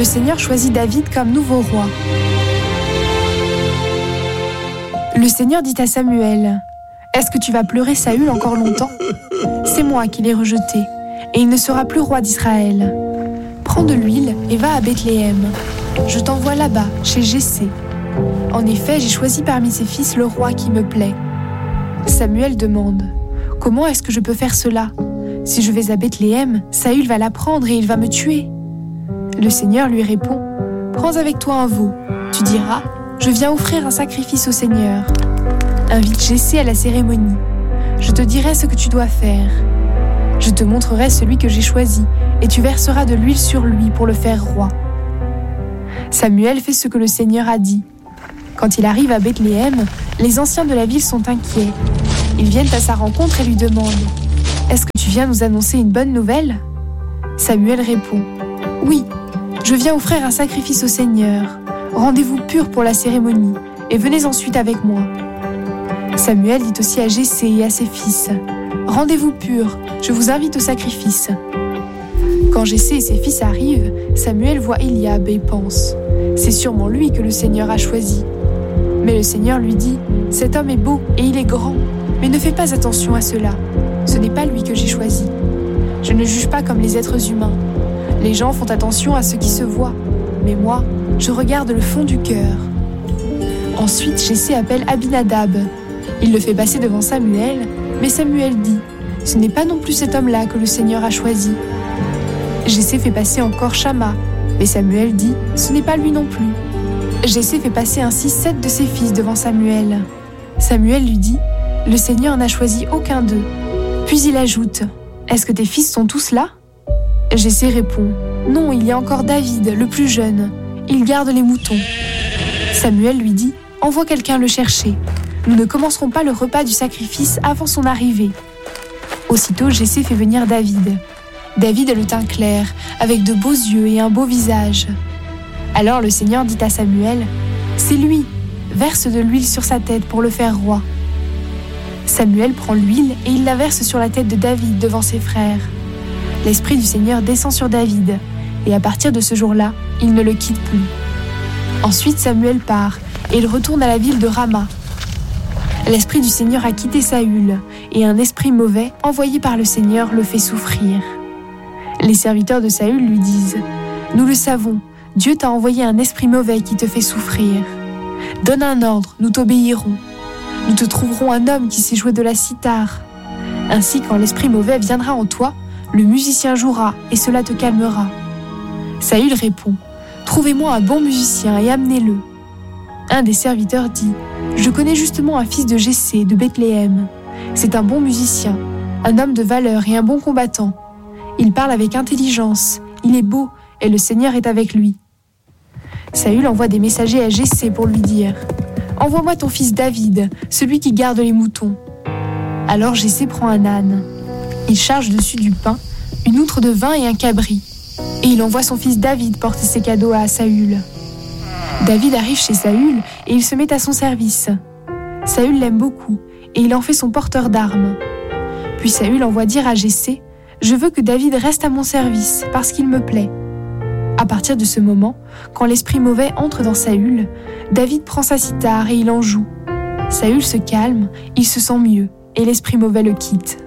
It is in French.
Seigneur choisit David comme nouveau roi. Le Seigneur dit à Samuel, « Est-ce que tu vas pleurer Saül encore longtemps ? C'est moi qui l'ai rejeté, et il ne sera plus roi d'Israël. Prends de l'huile et va à Bethléem. Je t'envoie là-bas, chez Jessé. En effet, j'ai choisi parmi ses fils le roi qui me plaît. » Samuel demande, « Comment est-ce que je peux faire cela ? Si je vais à Bethléem, Saül va l'apprendre et il va me tuer. » Le Seigneur lui répond, « Prends avec toi un veau. Tu diras, je viens offrir un sacrifice au Seigneur. Invite Jessé à la cérémonie. Je te dirai ce que tu dois faire. Je te montrerai celui que j'ai choisi, et tu verseras de l'huile sur lui pour le faire roi. » Samuel fait ce que le Seigneur a dit. Quand il arrive à Bethléem, les anciens de la ville sont inquiets. Ils viennent à sa rencontre et lui demandent, « Est-ce que tu viens nous annoncer une bonne nouvelle ?» Samuel répond, « Oui, je viens offrir un sacrifice au Seigneur. Rendez-vous purs pour la cérémonie, et venez ensuite avec moi. » Samuel dit aussi à Jessé et à ses fils, « Rendez-vous purs, je vous invite au sacrifice. » Quand Jessé et ses fils arrivent, Samuel voit Eliab et pense, « C'est sûrement lui que le Seigneur a choisi. » Mais le Seigneur lui dit, « Cet homme est beau et il est grand, mais ne fais pas attention à cela. Ce n'est pas lui que j'ai choisi. Je ne juge pas comme les êtres humains. Les gens font attention à ce qui se voit, mais moi, je regarde le fond du cœur. » Ensuite, Jessé appelle Abinadab. Il le fait passer devant Samuel, mais Samuel dit, « Ce n'est pas non plus cet homme-là que le Seigneur a choisi. » Jessé fait passer encore Shama, mais Samuel dit, « Ce n'est pas lui non plus. » Jessé fait passer ainsi 7 de ses fils devant Samuel. Samuel lui dit, « Le Seigneur n'a choisi aucun d'eux. » Puis il ajoute, « Est-ce que tes fils sont tous là ?» Jessé répond, « Non, il y a encore David, le plus jeune. Il garde les moutons. » Samuel lui dit, « Envoie quelqu'un le chercher. Nous ne commencerons pas le repas du sacrifice avant son arrivée. » Aussitôt, Jessé fait venir David. David a le teint clair, avec de beaux yeux et un beau visage. Alors le Seigneur dit à Samuel, « C'est lui, verse de l'huile sur sa tête pour le faire roi. » Samuel prend l'huile et il la verse sur la tête de David devant ses frères. L'Esprit du Seigneur descend sur David, et à partir de ce jour-là, il ne le quitte plus. Ensuite Samuel part, et il retourne à la ville de Rama. L'Esprit du Seigneur a quitté Saül, et un esprit mauvais, envoyé par le Seigneur, le fait souffrir. Les serviteurs de Saül lui disent, « Nous le savons, Dieu t'a envoyé un esprit mauvais qui te fait souffrir. Donne un ordre, nous t'obéirons. Nous te trouverons un homme qui sait jouer de la cithare. Ainsi, quand l'esprit mauvais viendra en toi, le musicien jouera et cela te calmera. » Saül répond, « Trouvez-moi un bon musicien et amenez-le. » Un des serviteurs dit, « Je connais justement un fils de Jessé de Bethléem. C'est un bon musicien, un homme de valeur et un bon combattant. Il parle avec intelligence, il est beau et le Seigneur est avec lui. » Saül envoie des messagers à Jessé pour lui dire, « Envoie-moi ton fils David, celui qui garde les moutons. » Alors Jessé prend un âne. Il charge dessus du pain, une outre de vin et un cabri. Et il envoie son fils David porter ses cadeaux à Saül. David arrive chez Saül et il se met à son service. Saül l'aime beaucoup et il en fait son porteur d'armes. Puis Saül envoie dire à Jessé, « Je veux que David reste à mon service parce qu'il me plaît. » À partir de ce moment, quand l'esprit mauvais entre dans Saül, David prend sa cithare et il en joue. Saül se calme, il se sent mieux et l'esprit mauvais le quitte.